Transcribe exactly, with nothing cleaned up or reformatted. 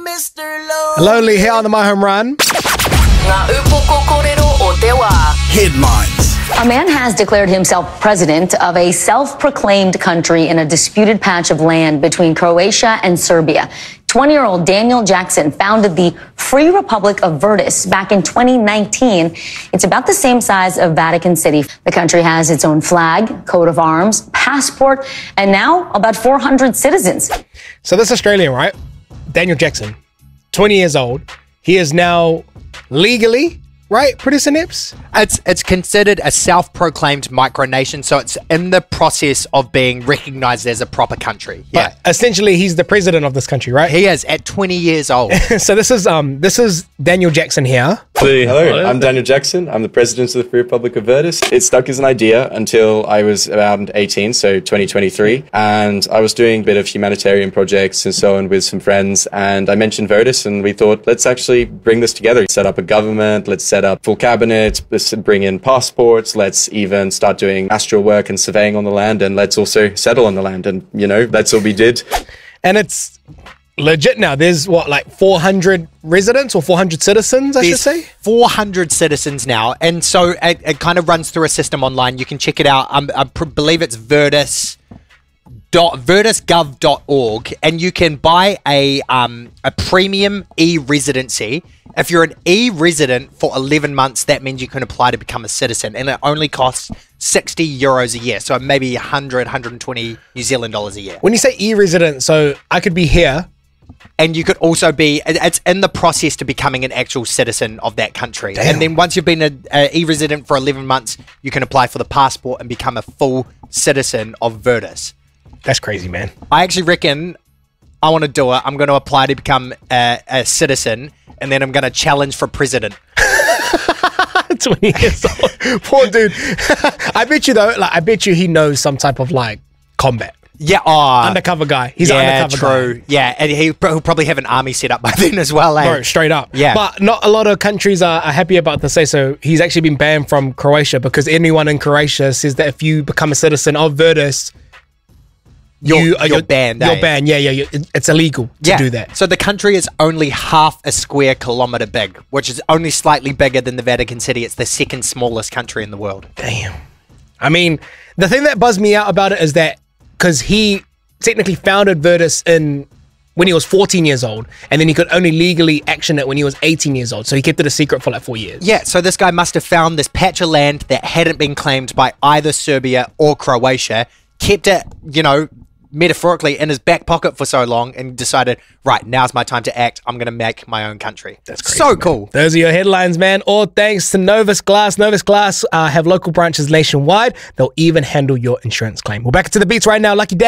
Mister Low. Lonely here on the My Home Run. Headlines. A man has declared himself president of a self-proclaimed country in a disputed patch of land between Croatia and Serbia. twenty-year-old Daniel Jackson founded the Free Republic of Virtus back in twenty nineteen. It's about the same size of Vatican City. The country has its own flag, coat of arms, passport, and now about four hundred citizens. So this Australian, right? Daniel Jackson, twenty years old. He is now legally, right, producer Nips? It's it's considered a self-proclaimed micronation, so it's in the process of being recognised as a proper country. Yeah, But essentially, he's the president of this country, right? he is at twenty years old. So this is um this is Daniel Jackson here. Hello, I'm Daniel Jackson. I'm the president of the Free Republic of Virtus. It stuck as an idea until I was around eighteen, so twenty twenty-three, and I was doing a bit of humanitarian projects and so on with some friends, and I mentioned Virtus, and we thought, let's actually bring this together. Set up a government, let's set up full cabinet, let's bring in passports, let's even start doing astral work and surveying on the land, and let's also settle on the land, and, you know, that's what we did. And it's legit now. There's what, like four hundred residents or four hundred citizens, I should There's say? four hundred citizens now, and so it, it kind of runs through a system online. You can check it out. Um, I pr- believe it's Virtus. Dot, virtus gov dot org, and you can buy a um, a premium e-residency. If you're an e-resident for eleven months, that means you can apply to become a citizen, and it only costs sixty euros a year, so maybe one hundred, one hundred twenty New Zealand dollars a year. When you say e-resident, so I could be here. And you could also be, it- it's in the process to becoming an actual citizen of that country. Damn. And then once you've been an e-resident for eleven months, you can apply for the passport and become a full citizen of Virtus. That's crazy, man. I actually reckon I want to do it. I'm going to apply to become a, a citizen, and then I'm going to challenge for president. twenty years old. Poor dude. I bet you though, like I bet you he knows some type of like combat. Yeah, oh, Undercover guy. He's yeah, an undercover true. guy. Yeah, and he, he'll probably have an army set up by then as well. Eh? Bro, straight up. Yeah. But not a lot of countries are, are happy about this. Say so. He's actually been banned from Croatia because anyone in Croatia says that if you become a citizen of Virtus, You're, you, uh, you're banned. You're eh? banned. Yeah, yeah, yeah. It's illegal to Yeah. do that. So the country is only half a square kilometer big, which is only slightly bigger than the Vatican City. It's the second smallest country in the world. Damn. I mean, the thing that buzzed me out about it is that because he technically founded Virtus in when he was fourteen years old, and then he could only legally action it when he was eighteen years old. So he kept it a secret for like four years. Yeah, so this guy must have found this patch of land that hadn't been claimed by either Serbia or Croatia, kept it, you know, metaphorically in his back pocket for so long, and decided, right, now's my time to act. I'm going to make my own country. That's crazy, so man. cool. Those are your headlines, man. All thanks to Novus Glass. Novus Glass uh, have local branches nationwide. They'll even handle your insurance claim. We're back to the beats right now. Lucky Dad.